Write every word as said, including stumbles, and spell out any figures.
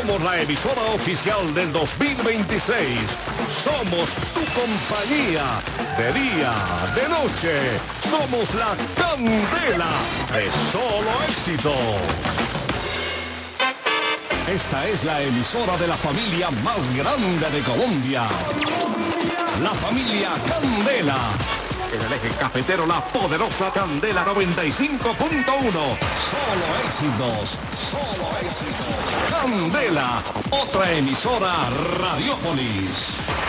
Somos la emisora oficial del dos mil veintiséis. Somos tu compañía de día, de noche. Somos la candela de solo éxito. Esta es la emisora de la familia más grande de Colombia. La familia Candela. En el eje cafetero, la poderosa Candela noventa y cinco punto uno. Solo éxitos, solo éxitos. Candela, otra emisora Radiopolis.